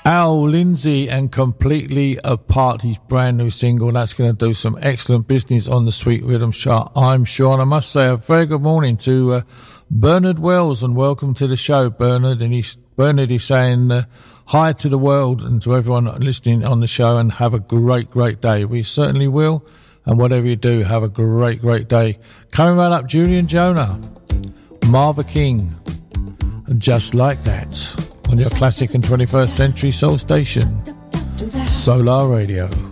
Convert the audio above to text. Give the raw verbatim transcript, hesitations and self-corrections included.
Al Lindsay and Completely Apart, his brand new single. That's going to do some excellent business on the Sweet Rhythm chart, I'm sure. And I must say a very good morning to uh, Bernard Wells, and welcome to the show, Bernard. And he's, Bernard is saying uh, hi to the world and to everyone listening on the show, and have a great, great day. We certainly will. And whatever you do, have a great, great day. Coming right up, Julian Jonah, Marva King, Just Like That, on your classic and twenty-first century soul station, Solar Radio.